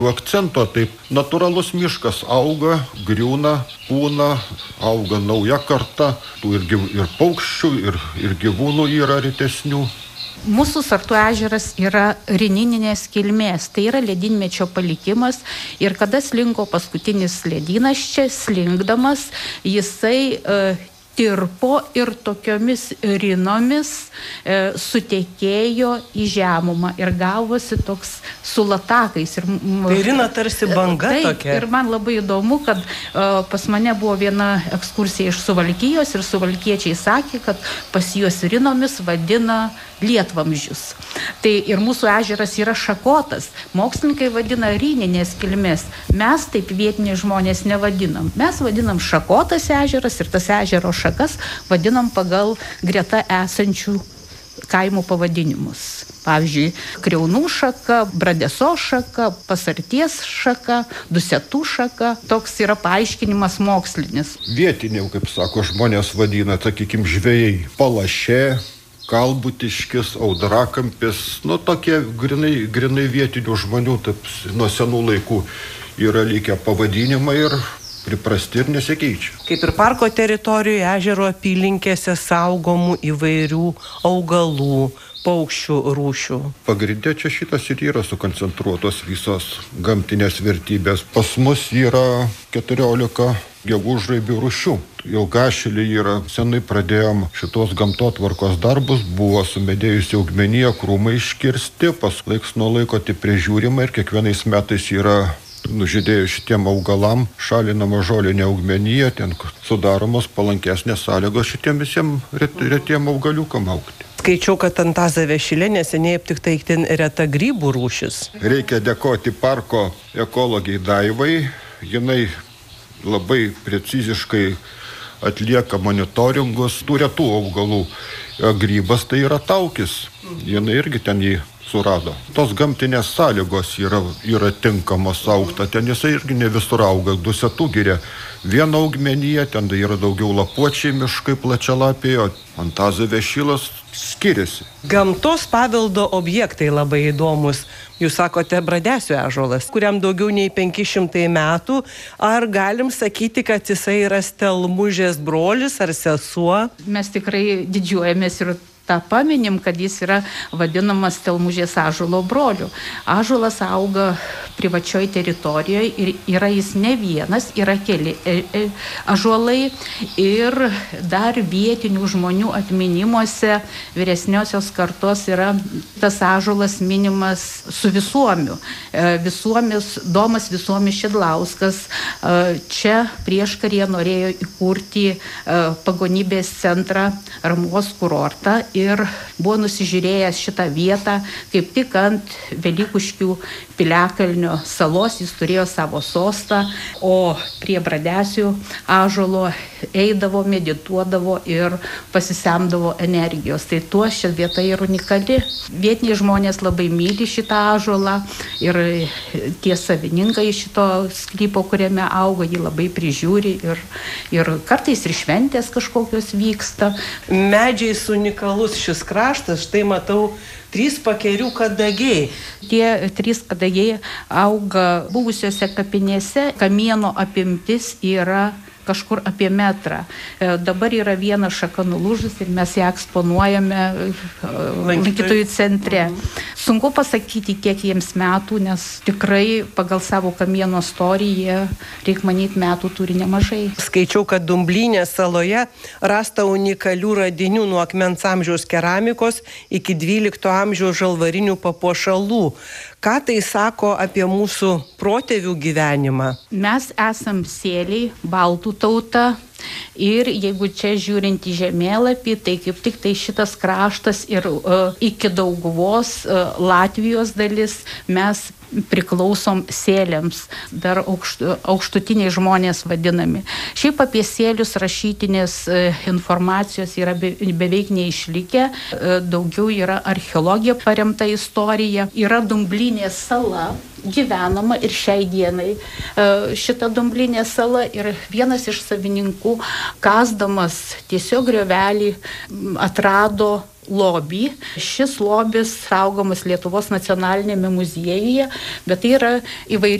akcento, taip natūralus miškas auga, griūna, pūna, auga nauja karta, tų ir paukščių, ir gyvūnų yra retesnių. Mūsų Sartų ežeras yra rinininės kilmės, tai yra ledynmečio palikimas ir kada slinko paskutinis ledynas čia, slinkdamas, jisai tirpo ir tokiomis rinomis sutekėjo į žemumą ir gavosi toks su latakais. Tai rina tarsi banga tokia. Ir man labai įdomu, kad pas mane buvo viena ekskursija iš Suvalkijos ir suvalkiečiai sakė, kad pas juos rinomis vadina lietvamzdžius. Tai ir mūsų ežeras yra šakotas. Mokslininkai vadina rininės kilmės. Mes taip vietiniai žmonės nevadinam. Mes vadinam šakotas ežeras ir tas ežero šakas vadinam pagal greta esančių kaimų pavadinimus. Pavyzdžiui, Kriaunų šaka, Bradeso šaka, Pasarties šaka, Dusetų šaka. Toks yra paaiškinimas mokslinis. Vietiniai, kaip sako, žmonės vadina, sakykim, žvejai Palašė, Kalbutiškis, Audrakampis, tokie grinai vietinių žmonių, taip nuo senų laikų yra likę pavadinimai ir priprasti ir nesikeičia. Kaip ir parko teritorijoje, ežero apylinkėse saugomų įvairių augalų, paukščių rūšių. Pagrindė čia šitas ir yra sukoncentruotos visos gamtinės vertybės. Pas mus yra 14 gegužraibių rūšių. Ilgašilį yra, senai pradėjom šitos gamtotvarkos darbus, buvo sumedėjusi augmenija, krūmai iškirsti, paskui laiks nuo laiko tai prižiūrima ir kiekvienais metais yra nužydėjus šitiem augalam, šalinama žolinė augmenija, ten sudaromos palankesnės sąlygos šitiem visiems retiem augaliukam augti. Skaičiau, kad Antazavės šile neseniai aptikta itin reta grybų rūšis. Reikia dėkoti parko ekologijai Daivai. Jinai labai preciziškai atlieka monitoringus tų retų augalų. Grybas tai yra taukis. Jinai irgi ten jį surado. Tos gamtinės sąlygos yra tinkamos augta. Ten jisai irgi ne visur auga. Dusetų giria viena augmenija, ten yra daugiau lapuočiai miškai, plačialapiai, o Antazavės šilas skiriasi. Gamtos paveldo objektai labai įdomus. Jūs sakote Bradesių ąžuolas, kuriam daugiau nei 500 metų. Ar galim sakyti, kad jisai yra Stelmužės brolis ar sesuo? Mes tikrai didžiuojamės ir tą paminim, kad jis yra vadinamas Stelmužės ąžuolo broliu. Ąžuolas auga privačioj teritorijoje ir yra jis ne vienas, yra keli ąžuolai ir dar vietinių žmonių atminimuose vyresniosios kartos yra tas ąžuolas minimas su Visuomiu. Domas Visuomis Šidlauskas čia prieškaryje norėjo įkurti pagonybės centrą Ramuvos kurortą ir buvo nusižiūrėjęs šitą vietą, kaip tik ant Velikuškių piliakalnio salos jis turėjo savo sostą, o prie Bradesių ąžuolo eidavo, medituodavo ir pasisemdavo energijos. Tai tuo ši vieta yra unikali. Vietiniai žmonės labai myli šitą ąžuolą ir tie savininkai šito sklypo, kuriame auga, jį labai prižiūri ir kartais ir šventės kažkokios vyksta. Medžiais unikalus šis kraštas, štai matau 3 pakerių kadagiai. Tie 3 kadagiai auga buvusiose kapinėse, kamieno apimtis yra kažkur apie metrą. Dabar yra viena šaka nulūžus ir mes ją eksponuojame lankytojų centre. Sunku pasakyti, kiek jiems metų, nes tikrai pagal savo kamieno storį jie, reik manyti, metų turi nemažai. Skaičiau, kad Dumblynės saloje rasta unikalių radinių nuo akmens amžiaus keramikos iki 12 amžiaus žalvarinių papuošalų. Ką tai sako apie mūsų protėvių gyvenimą? Mes esam sėliai, baltų tauta. Ir jeigu čia žiūrint į žemėlapį, tai kaip tik tai šitas kraštas ir iki Dauguvos Latvijos dalis mes priklausom sėliams, dar aukštutiniai žmonės vadinami. Šiaip apie sėlius rašytinės informacijos yra beveik neišlikę, daugiau yra archeologija paremta istorija. Yra Dumblynės sala, gyvenama ir šiai dienai šita Dumblinė sala ir vienas iš savininkų, kasdamas tiesiog griovelį, atrado lobį. Šis lobis saugomas Lietuvos nacionalinėme muziejuje, bet tai yra įvairių